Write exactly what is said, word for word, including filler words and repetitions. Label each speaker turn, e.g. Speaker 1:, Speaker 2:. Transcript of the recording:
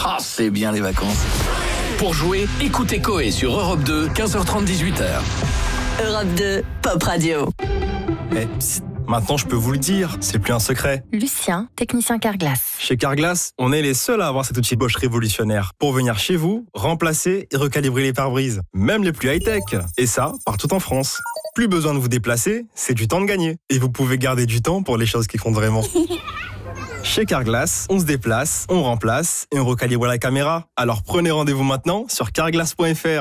Speaker 1: Ah, c'est bien les vacances. Pour jouer, écoutez Coé sur Europe deux, quinze heures trente, dix-huit heures.
Speaker 2: Europe deux, Pop Radio.
Speaker 3: Eh, psst, maintenant je peux vous le dire, c'est plus un secret.
Speaker 4: Lucien, technicien Carglass.
Speaker 3: Chez Carglass, on est les seuls à avoir cet outil Bosch révolutionnaire pour venir chez vous, remplacer et recalibrer les pare-brises, même les plus high-tech. Et ça, partout en France. Plus besoin de vous déplacer, c'est du temps de gagner. Et vous pouvez garder du temps pour les choses qui comptent vraiment. Chez Carglass, on se déplace, on remplace et on recalibre la caméra. Alors prenez rendez-vous maintenant sur carglass point f r.